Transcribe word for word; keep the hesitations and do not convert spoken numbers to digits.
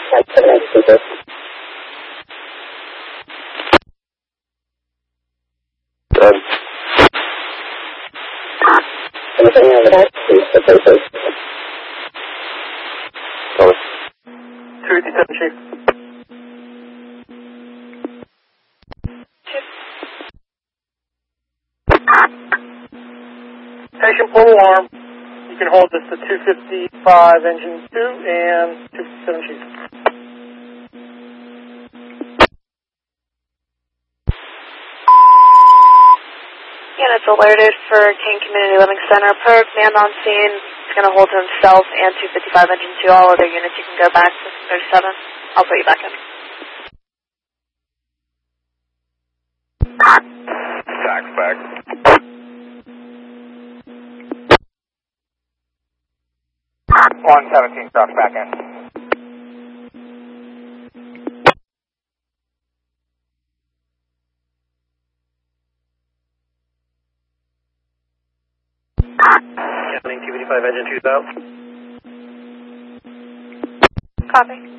That's the next speaker. Done. Anything over that, please, for please. Over. two fifty-seven, Chief. Patient full alarm. You can hold this to two fifty-five, engine two, and two fifty-seven, Chief. Units alerted for King Community Living Center. Per command on scene, he's going to hold to himself and two fifty-five, engine two. All other units, you can go back to thirty-seven. I'll put you back in. Tax back. one seventeen, starts back in. Counting two fifty-five, engine two's out. Copy.